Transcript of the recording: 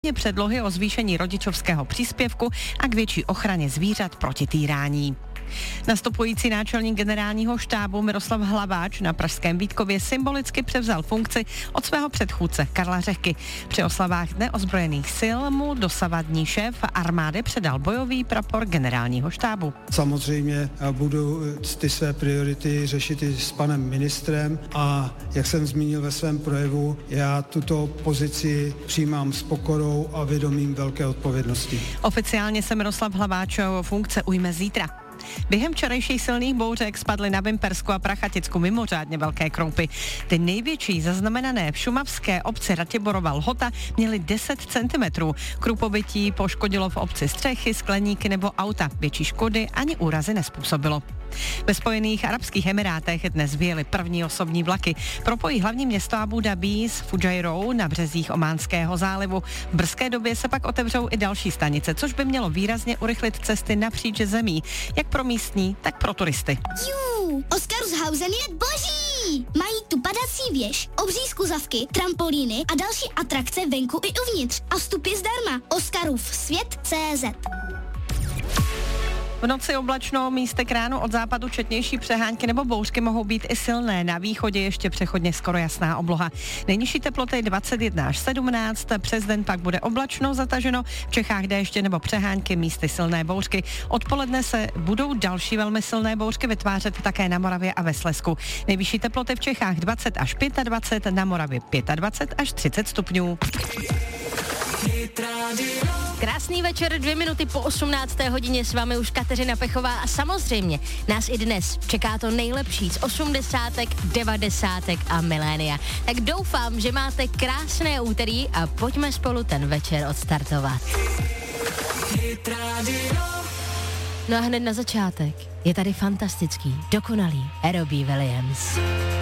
předlohy o zvýšení rodičovského příspěvku a k větší ochraně zvířat proti týrání. Nastupující náčelník generálního štábu Miroslav Hlaváč na pražském Vítkově symbolicky převzal funkci od svého předchůdce Karla Řehky. Při oslavách Dne ozbrojených sil mu dosavadní šéf armády předal bojový prapor generálního štábu. Samozřejmě budu ty své priority řešit i s panem ministrem a jak jsem zmínil ve svém projevu, já tuto pozici přijímám s pokorou a vědomím velké odpovědnosti. Oficiálně se Miroslav Hlaváčovo funkce ujme zítra. Během včerejších silných bouřek spadly na Vimpersku a Prachaticku mimořádně velké kroupy. Ty největší zaznamenané v šumavské obci Ratiborova Lhota měly 10 cm. Krupobytí poškodilo v obci střechy, skleníky nebo auta. Větší škody ani úrazy nezpůsobilo. Ve Spojených arabských emirátech dnes vyjeli první osobní vlaky. Propojí hlavní město Abu Dhabi s Fujairou na březích Ománského zálivu. V brzké době se pak otevřou i další stanice, což by mělo výrazně urychlit cesty napříč zemí, jak pro místní, tak pro turisty. Oscarshausen je boží! Mají tu padací věž, obří skluzavky, trampolíny a další atrakce venku i uvnitř. A vstup je zdarma. Oscarův svět.cz. V noci oblačno, místek ráno od západu četnější přehánky nebo bouřky mohou být i silné. Na východě ještě přechodně skoro jasná obloha. Nejnižší teploty 21 až 17, přes den pak bude oblačno, zataženo, v Čechách déště nebo přehánky, místy silné bouřky. Odpoledne se budou další velmi silné bouřky vytvářet také na Moravě a ve Slezsku. Nejvyšší teploty v Čechách 20 až 25, na Moravě 25 až 30 stupňů. Krásný večer, 2 minuty po 18. hodině, s vámi už Kateřina Pechová a samozřejmě nás i dnes čeká to nejlepší z 80., 90. a milénia. Tak doufám, že máte krásné úterý a pojďme spolu ten večer odstartovat. No a hned na začátek je tady fantastický, dokonalý Robbie Williams.